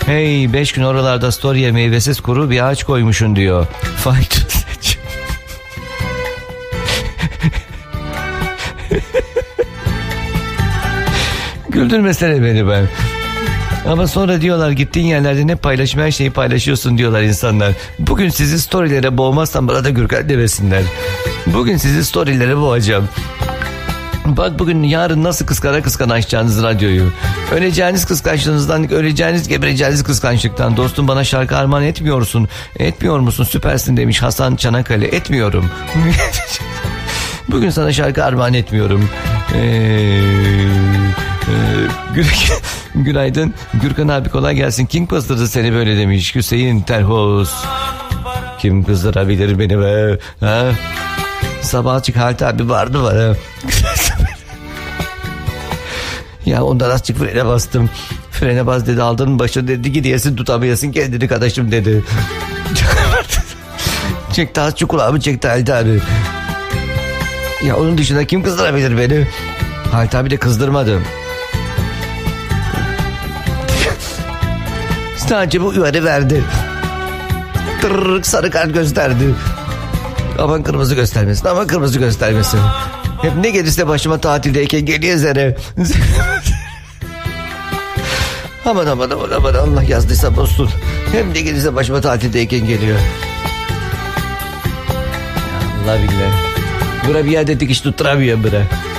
Hey 5 gün oralarda story'e meyvesiz kuru bir ağaç koymuşsun diyor. Güldürmesene beni ben. Ama sonra diyorlar gittiğin yerlerde ne paylaşım, her şeyi paylaşıyorsun diyorlar insanlar. Bugün sizi storylere boğmazsam bana da Gürkan demesinler. Bugün sizi storylere boğacağım. Bak bugün yarın nasıl kıskana açacağınız radyoyu. Öleceğiniz kıskançlığınızdan, öleceğiniz gebereceğiniz kıskançlıktan. Dostum bana şarkı armağan etmiyorsun. Etmiyor musun? Süpersin demiş Hasan Çanakkale. Etmiyorum. Bugün sana şarkı armağan etmiyorum. Günaydın Gürkan abi, kolay gelsin. Kim kızdırdı seni böyle demiş Hüseyin Terhoz. Kim kızdırabilir beni be? Ha? Sabahçık Halit abi vardı var ha. Ya ondan azıcık frene bastım. Frene bas dedi, aldın başı dedi, gidiyesin tutamayasın kendini kardeşim dedi. Çekti azıcık kulağımı çekti Halit abi. Ya onun dışında kim kızdırabilir beni? Halit abi de kızdırmadı. Sadece bu uyarı verdi. Tırrrk sarı kart gösterdi. Aman kırmızı göstermesin, aman kırmızı göstermesin. Hep ne gelirse başıma tatildeyken geliyor zere. aman Allah yazdıysa bozsun. Hem ne gelirse başıma tatildeyken geliyor. Allah billahi. Bura bir yerde dikiş tutturamıyor bura.